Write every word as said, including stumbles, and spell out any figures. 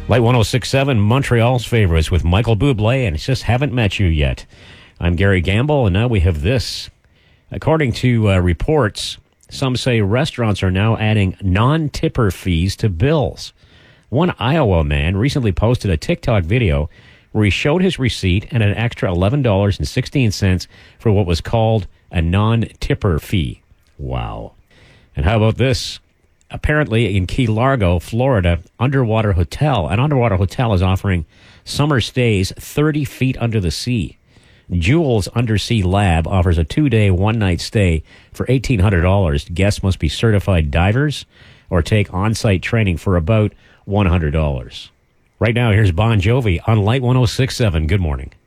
Light one oh six point seven, Montreal's favorites with Michael Bublé, and just haven't met you yet. I'm Gary Gamble, and now we have this. According to uh, reports, some say restaurants are now adding non-tipper fees to bills. One Iowa man recently posted a TikTok video where he showed his receipt and an extra eleven dollars and sixteen cents for what was called a non-tipper fee. Wow. And how about this? Apparently, in Key Largo, Florida, Underwater Hotel, an underwater hotel is offering summer stays thirty feet under the sea. Jules Undersea Lab offers a two-day, one-night stay for eighteen hundred dollars. Guests must be certified divers or take on-site training for about one hundred dollars. Right now, here's Bon Jovi on Light one oh six point seven. Good morning.